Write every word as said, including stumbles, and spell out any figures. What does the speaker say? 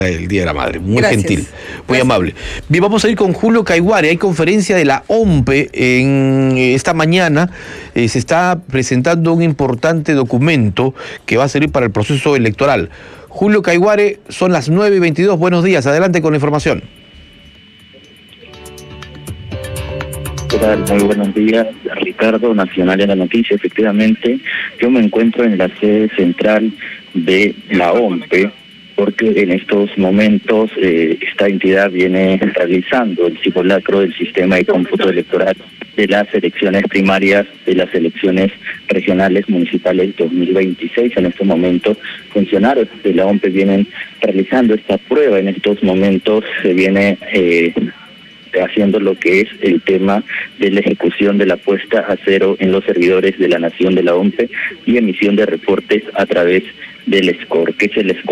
El Día de la Madre, muy Gracias. gentil, muy Gracias. amable. Bien, vamos a ir con Julio Caiguare. Hay conferencia de la O M P E en esta mañana. Eh, se está presentando un importante documento que va a servir para el proceso electoral. Julio Caiguare, son las nueve y veintidós. Buenos días, adelante con la información. ¿Qué tal? Muy buenos días, Ricardo, Nacional en la Noticia. Efectivamente, yo me encuentro en la sede central de la O M P E, porque en estos momentos eh, esta entidad viene realizando el simulacro del sistema de cómputo electoral de las elecciones primarias, de las elecciones regionales municipales dos mil veintiséis. En estos momentos, funcionarios de la O M P E vienen realizando esta prueba. En estos momentos se viene eh, haciendo lo que es el tema de la ejecución de la puesta a cero en los servidores de la Nación de la O M P E y emisión de reportes a través del SCORE. ¿Qué es el SCORE?